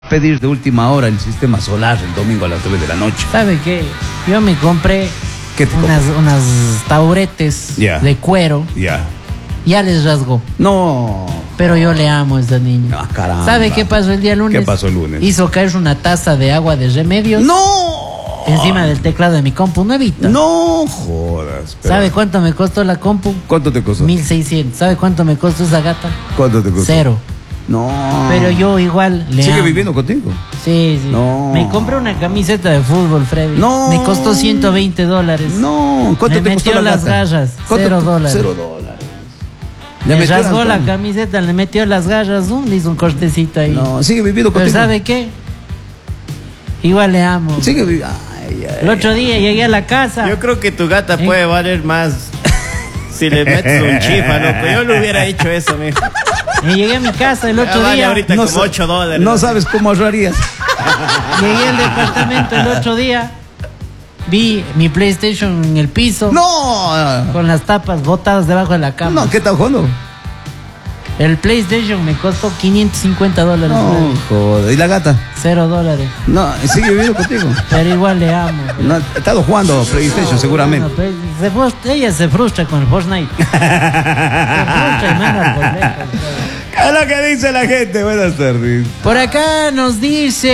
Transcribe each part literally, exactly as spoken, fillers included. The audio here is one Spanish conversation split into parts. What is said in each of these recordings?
pedir de última hora el sistema solar el domingo a las nueve de la noche. ¿Sabe qué? Yo me compré ¿Qué te unas, unas taburetes yeah. de cuero. Ya. Yeah. Ya les rasgó. No. Pero yo le amo a esta niña. Ah, caramba. ¿Sabe qué pasó el día lunes? ¿Qué pasó el lunes? Hizo caer una taza de agua de remedios. ¡No! Encima del teclado de mi compu nuevita. No jodas. Pero... ¿Sabe cuánto me costó la compu? ¿Cuánto te costó? mil seiscientos. ¿Sabe cuánto me costó esa gata? ¿Cuánto te costó? Cero. No. Pero yo igual le ¿Sigue amo. viviendo contigo? Sí, sí. No. Me compré una camiseta de fútbol, Freddy. No. Me costó ciento veinte dólares. No. ¿Cuánto me te costó metió la las gata? garras. ¿Cuánto Cero te... dólares. Cero dólares. Le, Le rasgó la Antón. camiseta, le metió las garras, um, le hizo un cortecito ahí. No, sigue viviendo Pero contigo. ¿sabe qué? Igual le amo. Sigue viviendo. Ay, ay, El otro día llegué a la casa. Yo creo que tu gata ¿Eh? puede valer más si le metes un chifa, loco. Yo le hubiera hecho eso, mijo. Y llegué a mi casa el Ya otro vale día. ahorita No como sa- ocho dólares. No sabes cómo ahorrarías. Llegué al departamento el otro día. Vi mi PlayStation en el piso. No. Con las tapas botadas debajo de la cama. No, ¿qué tal jugando? El PlayStation me costó quinientos cincuenta dólares. No, joder. ¿Y la gata? Cero dólares. No, sigue viviendo contigo. Pero igual le amo. No, ha estado jugando PlayStation seguramente. No, pues, se frustra- ella se frustra con el Fortnite. Se frustra y manda por lejos. ¿Qué es lo que dice la gente? Buenas tardes. Por acá nos dicen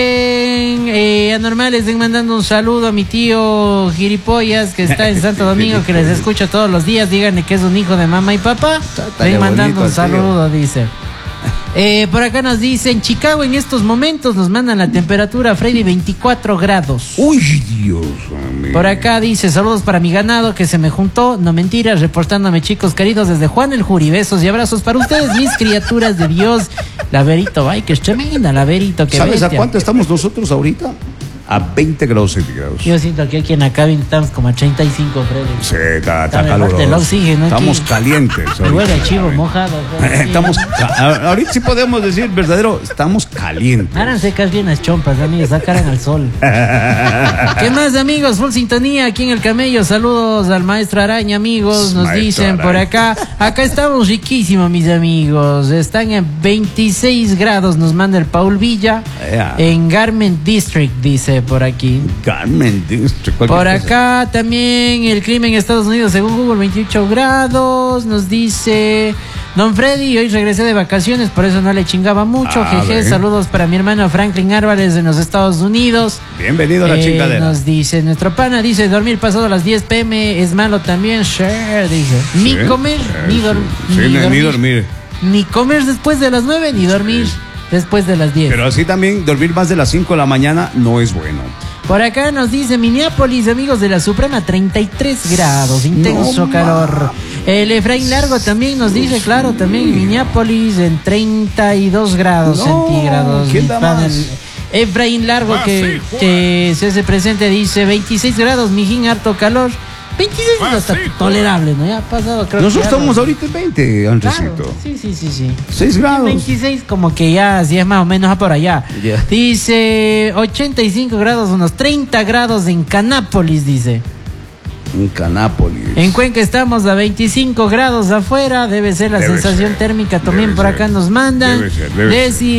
eh, anormales, estén mandando un saludo a mi tío Gilipollas que está en Santo Domingo, que les escucha todos los días. Díganle que es un hijo de mamá y papá. Ven mandando un saludo, dice. Eh, por acá nos dicen Chicago en estos momentos nos mandan la temperatura, Freddy, veinticuatro grados. Uy, Dios mío. Por acá dice saludos para mi ganado que se me juntó, no mentiras, reportándome chicos queridos desde Juan el Juri, besos y abrazos para ustedes, mis criaturas de Dios. La Verito, ay, que es tremenda la Verito, que ¿Sabes bestia. a cuánto estamos nosotros ahorita? A veinte grados centígrados. Yo siento que aquí en acá estamos como a treinta y cinco, Freddy. Sí, está, Está está me falta el caluroso. oxígeno aquí. Estamos calientes. Me huele a ahorita. chivo mojado. Freddy. Estamos ca- ahorita sí podemos decir verdadero, estamos calientes. Haran secas bien las chompas, amigos, sacaran al sol. ¿Qué más, amigos? Full sintonía aquí en el Camello. Saludos al maestro Araña, amigos. Nos Maestro dicen Araña. por acá. Acá estamos riquísimos, mis amigos. Están en veintiséis grados, nos manda el Paul Villa. Yeah. En Garment District, dice por aquí. Carmen, District, cualquier Por cosa. acá también el clima en Estados Unidos, según Google, veintiocho grados. Nos dice Don Freddy, hoy regresé de vacaciones, por eso no le chingaba mucho. Ah, Jeje, ve. saludos para mi hermano Franklin Álvarez en los Estados Unidos. Bienvenido a la Eh, chingadera. Nos dice, nuestro pana dice, dormir pasado las diez pm es malo también. Sure, dice. Ni Sí, comer, sí, ni, dor- sí, ni ni- dormir. ni dormir. Ni comer después de las nueve, ni dormir después de las diez. Pero así también dormir más de las cinco de la mañana no es bueno. Por acá nos dice Minneapolis, amigos de la Suprema, treinta y tres grados, intenso No, calor. El Efraín Largo también nos dice, claro, también Minneapolis en treinta y dos grados No, centígrados. ¿quién da Mi pana, más? Efraín Largo que, que se hace presente dice veintiséis grados, mijín, harto calor. veintiséis es hasta tolerable, ¿no? Ya ha pasado, creo que Nosotros ya estamos no- ahorita en veinte, Claro, Andresito. sí, sí, sí, sí. seis grados. veintiséis como que ya, si es más o menos por allá. Ya. Dice ochenta y cinco grados, unos treinta grados en Canápolis, dice. En Canápolis. En Cuenca estamos a veinticinco grados afuera, debe ser la Debe sensación ser, térmica también debe por ser, acá nos mandan. debe ser, debe Desi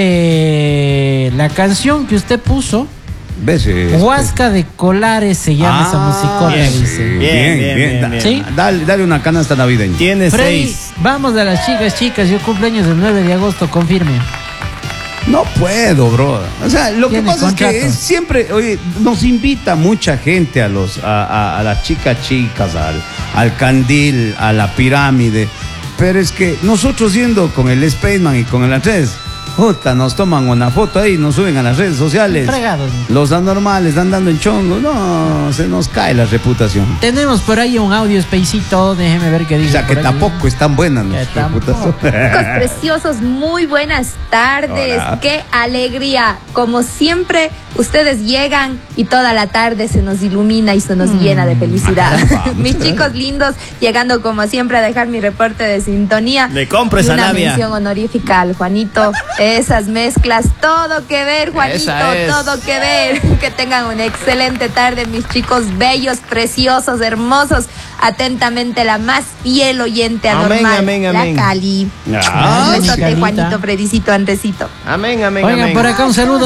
dice, la canción que usted puso, ¿Ves? Es- Huasca de Colares se llama esa Ah, musicola, bien, dice. Bien, Bien, bien, bien, bien. bien, Da- bien. ¿Sí? Dale, dale una canasta navideña. Tiene Freddy, seis. vamos a las chicas, chicas, yo cumpleaños el nueve de agosto, confirme. No puedo, bro. O sea, lo que Tiene pasa contrato. es que es siempre, oye, nos invita mucha gente a los, a, a- a las chicas chicas, al, al candil, a la pirámide. Pero es que nosotros yendo con el Spaceman y con el Andrés, puta, nos toman una foto ahí, nos suben a las redes sociales. Fregados. Los anormales andando en chongo, no, se nos cae la reputación. Tenemos por ahí un audio espacito, déjeme ver qué dice. O sea, que por ahí. tampoco es tan buena Que nuestra tampoco. reputación. Chicos preciosos, muy buenas tardes. Hola. Qué alegría. Como siempre, ustedes llegan y toda la tarde se nos ilumina y se nos llena de felicidad. caramba, Mis muchas chicos lindos, llegando como siempre a dejar mi reporte de sintonía. Le compro esa Y una labia. mención honorífica al Juanito. Esas mezclas, todo que ver, Juanito, Esa es. todo que ver. Que tengan una excelente tarde, mis chicos bellos, preciosos, hermosos. Atentamente, la más fiel oyente Amén, anormal, amén, amén. la Cali. Ah, Un besote, Carita. Juanito, Fredicito, Andresito. Amén, amén, Oigan, amén. por acá un saludo